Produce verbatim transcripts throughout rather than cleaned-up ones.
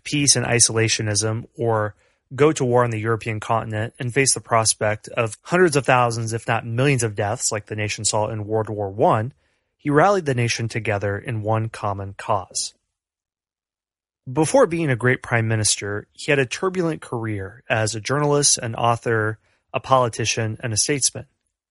peace and isolationism or go to war on the European continent and face the prospect of hundreds of thousands, if not millions of deaths like the nation saw in World War One, he rallied the nation together in one common cause. Before being a great prime minister, he had a turbulent career as a journalist, an author, a politician, and a statesman.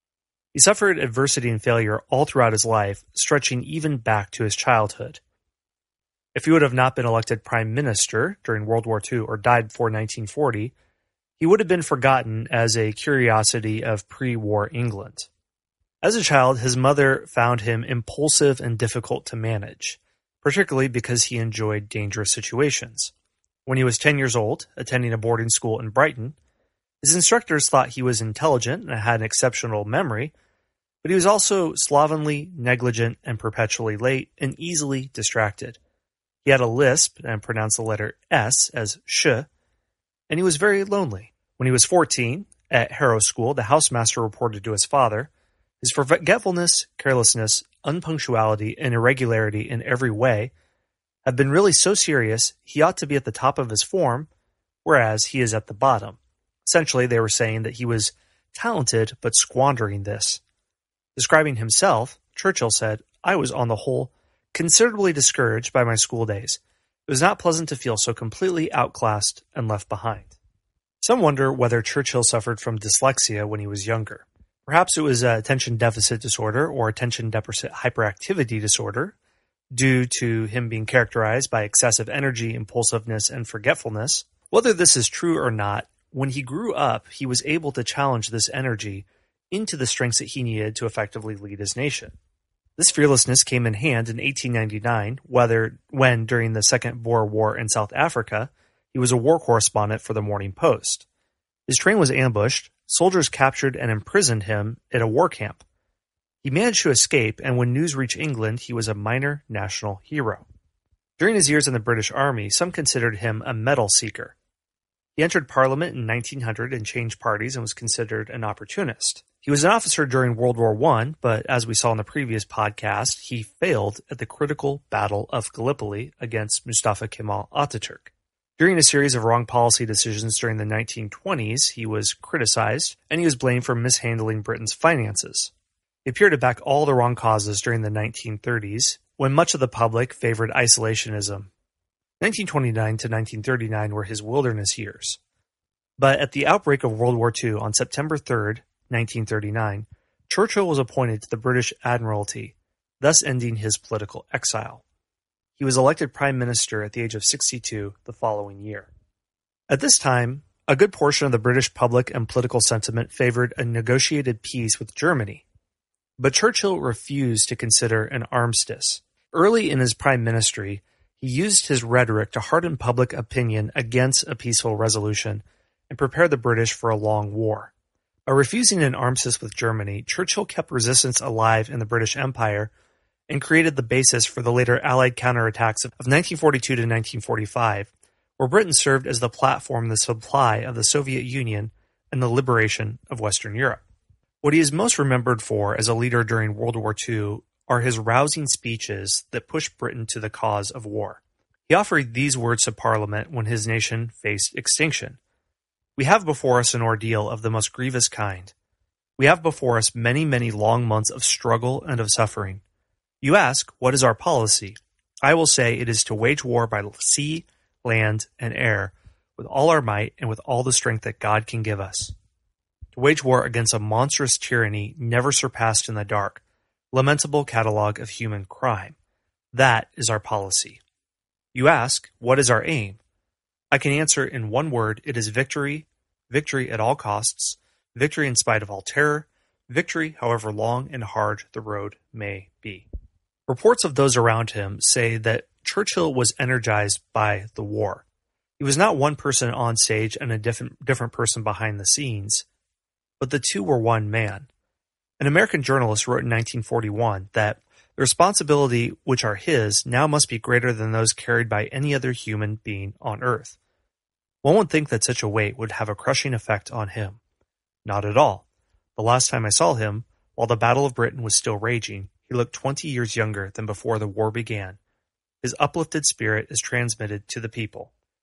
He suffered adversity and failure all throughout his life, stretching even back to his childhood. If he would have not been elected prime minister during World War Two or died before nineteen forty, he would have been forgotten as a curiosity of pre-war England. As a child, his mother found him impulsive and difficult to manage, particularly because he enjoyed dangerous situations. When he was ten years old, attending a boarding school in Brighton, his instructors thought he was intelligent and had an exceptional memory, but he was also slovenly, negligent, and perpetually late and easily distracted. He had a lisp and pronounced the letter S as sh, and he was very lonely. When he was fourteen, at Harrow School, the housemaster reported to his father, his forgetfulness, carelessness, unpunctuality, and irregularity in every way have been really so serious he ought to be at the top of his form, whereas he is at the bottom. Essentially, they were saying that he was talented but squandering this. Describing himself, Churchill said, "I was on the whole considerably discouraged by my school days. It was not pleasant to feel so completely outclassed and left behind." Some wonder whether Churchill suffered from dyslexia when he was younger. Perhaps it was a attention deficit disorder or attention deficit hyperactivity disorder, due to him being characterized by excessive energy, impulsiveness, and forgetfulness. Whether this is true or not, when he grew up, he was able to challenge this energy into the strengths that he needed to effectively lead his nation. This fearlessness came in hand in eighteen ninety-nine, whether, when, during the Second Boer War in South Africa, he was a war correspondent for the Morning Post. His train was ambushed, soldiers captured and imprisoned him at a war camp. He managed to escape, and when news reached England, he was a minor national hero. During his years in the British Army, some considered him a medal seeker. He entered Parliament in nineteen hundred and changed parties and was considered an opportunist. He was an officer during World War One, but as we saw in the previous podcast, he failed at the critical Battle of Gallipoli against Mustafa Kemal Ataturk. During a series of wrong policy decisions during the nineteen twenties, he was criticized, and he was blamed for mishandling Britain's finances. He appeared to back all the wrong causes during the nineteen thirties, when much of the public favored isolationism. nineteen twenty-nine to nineteen thirty-nine were his wilderness years. But at the outbreak of World War Two on September third, nineteen thirty-nine, Churchill was appointed to the British Admiralty, thus ending his political exile. He was elected Prime Minister at the age of sixty-two the following year. At this time, a good portion of the British public and political sentiment favored a negotiated peace with Germany. But Churchill refused to consider an armistice. Early in his prime ministry, he used his rhetoric to harden public opinion against a peaceful resolution and prepare the British for a long war. By refusing an armistice with Germany, Churchill kept resistance alive in the British Empire and created the basis for the later Allied counterattacks of nineteen forty-two to nineteen forty-five, where Britain served as the platform, the supply of the Soviet Union, and the liberation of Western Europe. What he is most remembered for as a leader during World War Two are his rousing speeches that pushed Britain to the cause of war. He offered these words to Parliament when his nation faced extinction. "We have before us an ordeal of the most grievous kind. We have before us many, many long months of struggle and of suffering. You ask, what is our policy? I will say it is to wage war by sea, land, and air, with all our might and with all the strength that God can give us. To wage war against a monstrous tyranny never surpassed in the dark, lamentable catalogue of human crime. That is our policy. You ask, what is our aim? I can answer in one word, it is victory, victory at all costs, victory in spite of all terror, victory however long and hard the road may be." Reports of those around him say that Churchill was energized by the war. He was not one person on stage and a different, different person behind the scenes, but the two were one man. An American journalist wrote in nineteen forty-one that the responsibility which are his now must be greater than those carried by any other human being on earth. One would think that such a weight would have a crushing effect on him. Not at all. The last time I saw him, while the Battle of Britain was still raging, he looked twenty years younger than before the war began. His uplifted spirit is transmitted to the people.